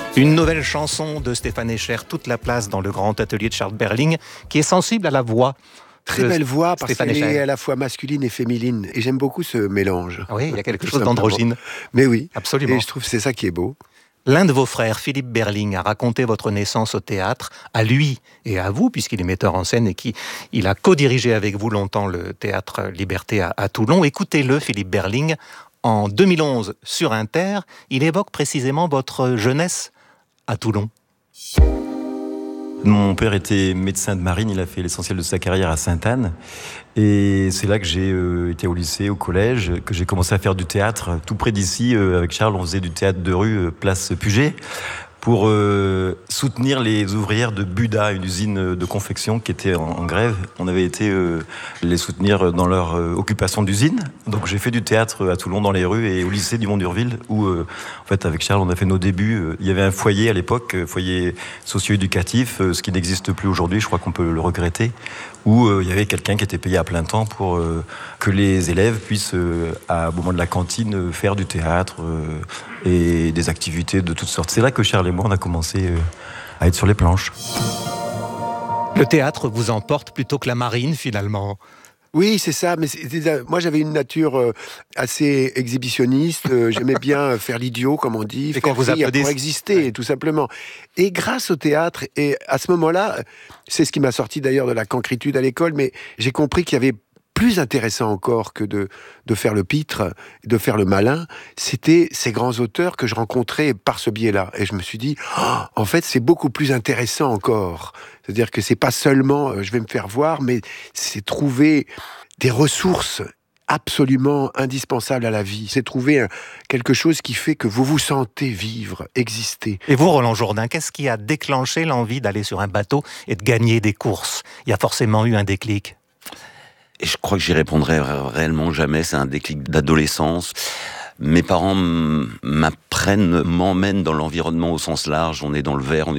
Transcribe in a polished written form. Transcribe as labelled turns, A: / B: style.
A: Une nouvelle chanson de Stéphane Escher, toute la place dans le grand atelier de Charles Berling, qui est sensible à la voix.
B: Très belle voix, parce
A: Stéphane
B: qu'elle est
A: Escher.
B: à la fois masculine et féminine. Et j'aime beaucoup ce mélange.
A: Oui, il y a quelque
B: Tout
A: chose
B: simplement.
A: d'androgyne.
B: Mais oui,
A: Absolument.
B: et je trouve que c'est ça qui est beau.
A: L'un de vos frères, Philippe Berling, a raconté votre naissance au théâtre, à lui et à vous, puisqu'il est metteur en scène et qu'il a co-dirigé avec vous longtemps le théâtre Liberté à Toulon. Écoutez-le, Philippe Berling, en 2011 sur Inter, il évoque précisément votre jeunesse à Toulon.
C: Mon père était médecin de marine, il a fait l'essentiel de sa carrière à Sainte-Anne. Et c'est là que j'ai été au lycée, au collège, que j'ai commencé à faire du théâtre. Tout près d'ici, avec Charles, on faisait du théâtre de rue, place Puget, pour soutenir les ouvrières de Buda, une usine de confection qui était en grève. On avait été les soutenir dans leur occupation d'usine. Donc j'ai fait du théâtre à Toulon, dans les rues, et au lycée du Mont-d'Urville, où en fait avec Charles on a fait nos débuts. Il y avait un foyer à l'époque, foyer socio-éducatif, ce qui n'existe plus aujourd'hui, je crois qu'on peut le regretter, où il y avait quelqu'un qui était payé à plein temps pour que les élèves puissent, au moment de la cantine, faire du théâtre et des activités de toutes sortes. C'est là que Charles et moi, on a commencé à être sur les planches.
A: Le théâtre vous emporte plutôt que la marine, finalement.
B: Oui, c'est ça. Mais moi, j'avais une nature assez exhibitionniste. J'aimais bien faire l'idiot, comme on dit,
A: Et qu'on vous
B: faire rire
A: applaudisse.
B: pour exister, tout simplement. Et grâce au théâtre, et à ce moment-là, c'est ce qui m'a sorti d'ailleurs de la cancritude à l'école, mais j'ai compris qu'il y avait plus intéressant encore que de faire le pitre, de faire le malin, c'était ces grands auteurs que je rencontrais par ce biais-là. Et je me suis dit, en fait, c'est beaucoup plus intéressant encore. C'est-à-dire que c'est pas seulement je vais me faire voir, mais c'est trouver des ressources absolument indispensables à la vie. C'est trouver quelque chose qui fait que vous vous sentez vivre, exister.
A: Et vous, Roland Jourdain, qu'est-ce qui a déclenché l'envie d'aller sur un bateau et de gagner des courses ? Il y a forcément eu un déclic.
D: Et je crois que j'y répondrai réellement jamais. C'est un déclic d'adolescence. Mes parents m'emmènent dans l'environnement au sens large. On est dans le verre, on est